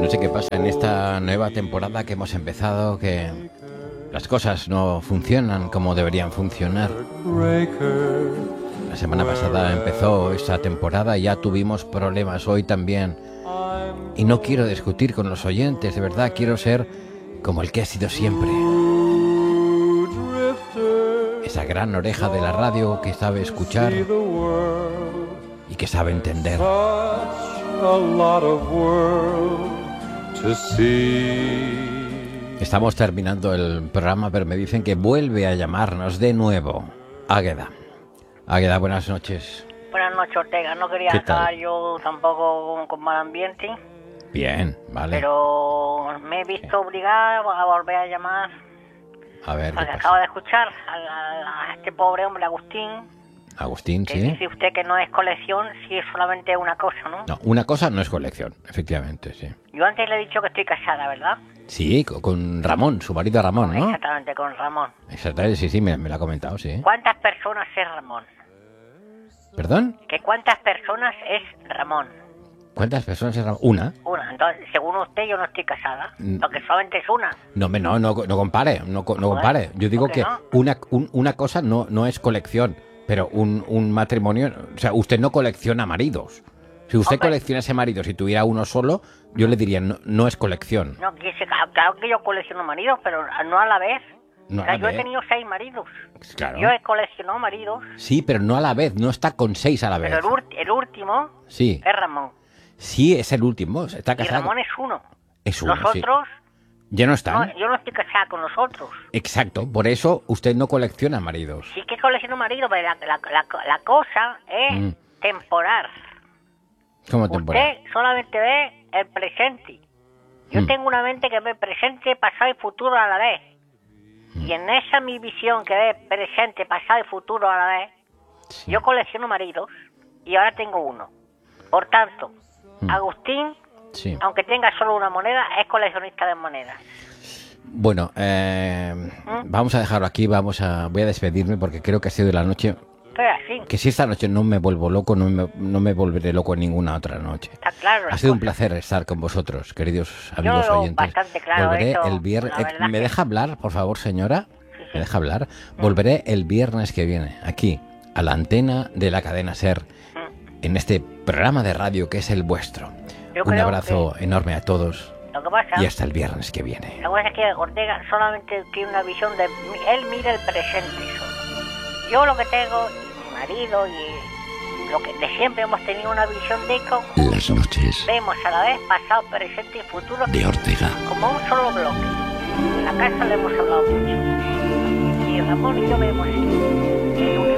No sé qué pasa en esta nueva temporada que hemos empezado, que las cosas no funcionan como deberían funcionar. La semana pasada empezó esta temporada y ya tuvimos problemas hoy también. Y no quiero discutir con los oyentes, de verdad, quiero ser como el que he sido siempre. Esa gran oreja de la radio que sabe escuchar y que sabe entender. Estamos terminando el programa, pero me dicen que vuelve a llamarnos de nuevo Águeda. Águeda, buenas noches. Buenas noches, Ortega. No quería estar yo tampoco con mal ambiente. Bien, vale. Pero me he visto obligado a volver a llamar. A ver, porque acabo de escuchar a este pobre hombre, Agustín. Agustín, que sí. Dice usted que no es colección, si es solamente una cosa, ¿no? No, una cosa no es colección, efectivamente, sí. Yo antes le he dicho que estoy casada, ¿verdad? Sí, con Ramón, su marido Ramón, ¿no? Exactamente, con Ramón. Exactamente, sí, me lo ha comentado, sí. ¿Cuántas personas es Ramón? ¿Perdón? ¿Que cuántas personas es Ramón? ¿Cuántas personas es Ramón? Una. Una. Entonces, según usted, yo no estoy casada, porque solamente es una. No compare, no compare. Yo digo que una cosa no es colección, pero un matrimonio... O sea, usted no colecciona maridos. Si usted coleccionase maridos y tuviera uno solo, yo le diría, no es colección. No, claro que yo colecciono maridos, pero no a la vez. No, o sea, yo he tenido 6 maridos. Claro. Yo he coleccionado maridos. Sí, pero no a la vez, no está con 6 a la vez. Pero el último sí. Es Ramón. Sí, es el último. Está casado. Y Ramón es uno. Es uno, los otros... Ya no están. No, yo no estoy casada con los otros. Exacto, por eso usted no colecciona maridos. Sí que colecciono maridos, pero la cosa es temporal. ¿Cómo temporal? Usted solamente ve el presente. Yo tengo una mente que ve presente, pasado y futuro a la vez. Y en esa mi visión que ve presente, pasado y futuro a la vez, yo colecciono maridos y ahora tengo uno. Por tanto, Agustín, aunque tenga solo una moneda, es coleccionista de monedas. Bueno, vamos a dejarlo aquí, voy a despedirme porque creo que ha sido la noche... Que si esta noche no me vuelvo loco, no me volveré loco en ninguna otra noche. Está claro. Ha sido un placer estar con vosotros, queridos amigos oyentes. Bastante claro. Volveré eso, el viernes. ¿Me deja hablar, por favor, señora? Sí. ¿Me deja hablar? Volveré el viernes que viene, aquí, a la antena de la cadena SER, en este programa de radio que es el vuestro. Un abrazo enorme a todos. Lo que pasa, y hasta el viernes que viene. Lo que pasa es que Ortega solamente tiene una visión de... Él mira el presente solo. Yo lo que tengo, mi marido y lo que de siempre hemos tenido una visión de esto. Las noches. Vemos a la vez pasado, presente y futuro. De Ortega. Como un solo bloque. En la casa le hemos hablado mucho. Y Ramón y yo vemos el